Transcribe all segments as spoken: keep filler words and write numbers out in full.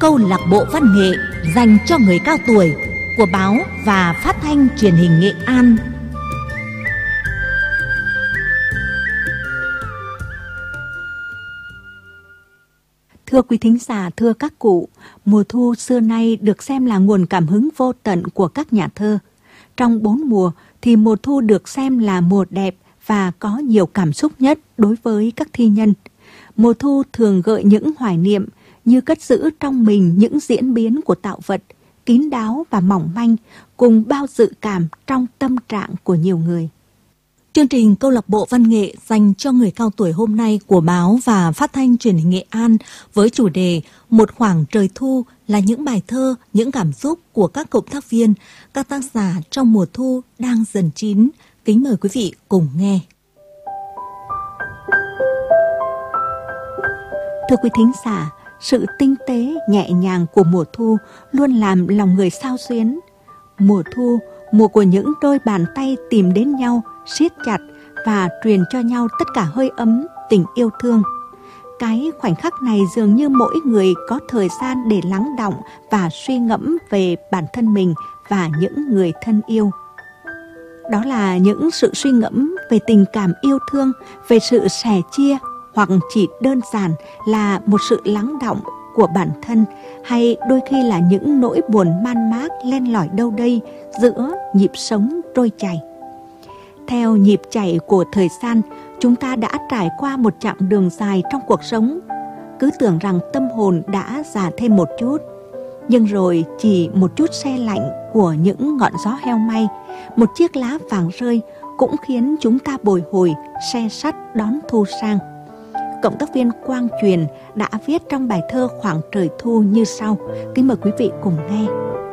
câu lạc bộ văn nghệ dành cho người cao tuổi của báo và phát thanh truyền hình Nghệ An. Thưa quý thính giả, thưa các cụ, mùa thu xưa nay được xem là nguồn cảm hứng vô tận của các nhà thơ. Trong bốn mùa thì mùa thu được xem là mùa đẹp và có nhiều cảm xúc nhất đối với các thi nhân. Mùa thu thường gợi những hoài niệm như cất giữ trong mình những diễn biến của tạo vật, kín đáo và mỏng manh, cùng bao dự cảm trong tâm trạng của nhiều người. Chương trình câu lạc bộ văn nghệ dành cho người cao tuổi hôm nay của báo và phát thanh truyền hình Nghệ An với chủ đề Một khoảng trời thu là những bài thơ, những cảm xúc của các cộng tác viên, các tác giả trong mùa thu đang dần chín. Kính mời quý vị cùng nghe. Thưa quý thính giả, sự tinh tế, nhẹ nhàng của mùa thu luôn làm lòng người xao xuyến. Mùa thu, mùa của những đôi bàn tay tìm đến nhau, siết chặt và truyền cho nhau tất cả hơi ấm, tình yêu thương. Cái khoảnh khắc này dường như mỗi người có thời gian để lắng đọng và suy ngẫm về bản thân mình và những người thân yêu. Đó là những sự suy ngẫm về tình cảm yêu thương, về sự sẻ chia, hoặc chỉ đơn giản là một sự lắng đọng của bản thân, hay đôi khi là những nỗi buồn man mác len lỏi đâu đây giữa nhịp sống trôi chảy. Theo nhịp chảy của thời gian, chúng ta đã trải qua một chặng đường dài trong cuộc sống. Cứ tưởng rằng tâm hồn đã già thêm một chút, nhưng rồi chỉ một chút se lạnh của những ngọn gió heo may, một chiếc lá vàng rơi cũng khiến chúng ta bồi hồi, se sắt đón thu sang. Cộng tác viên Quang Truyền đã viết trong bài thơ Khoảng trời thu như sau. Kính mời quý vị cùng nghe.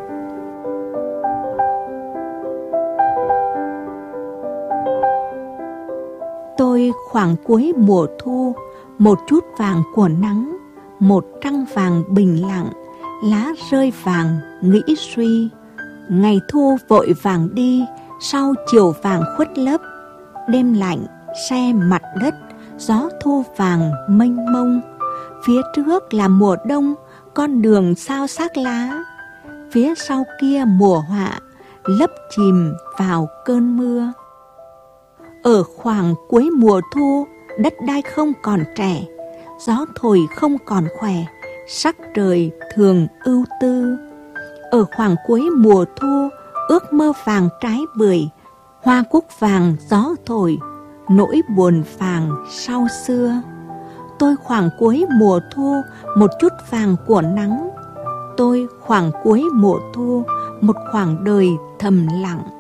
Tôi khoảng cuối mùa thu, một chút vàng của nắng, một trăng vàng bình lặng, lá rơi vàng nghĩ suy. Ngày thu vội vàng đi, sau chiều vàng khuất lấp, đêm lạnh se mặt đất, gió thu vàng mênh mông. Phía trước là mùa đông, con đường sao xác lá. Phía sau kia mùa họa, lấp chìm vào cơn mưa. Ở khoảng cuối mùa thu, đất đai không còn trẻ, gió thổi không còn khỏe, sắc trời thường ưu tư. Ở khoảng cuối mùa thu, ước mơ vàng trái bưởi, hoa cúc vàng gió thổi, nỗi buồn vàng sau xưa. Tôi khoảng cuối mùa thu, một chút vàng của nắng. Tôi khoảng cuối mùa thu, một khoảng đời thầm lặng.